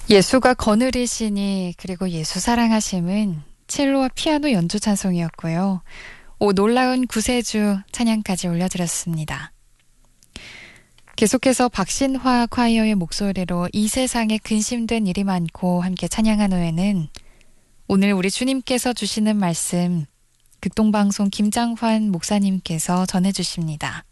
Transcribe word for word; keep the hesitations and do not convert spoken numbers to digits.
예수가 거느리시니 그리고 예수 사랑하심은 첼로와 피아노 연주 찬송이었고요. 오 놀라운 구세주 찬양까지 올려드렸습니다. 계속해서 박신화 콰이어의 목소리로 이 세상에 근심된 일이 많고 함께 찬양한 후에는 오늘 우리 주님께서 주시는 말씀 극동방송 김장환 목사님께서 전해주십니다.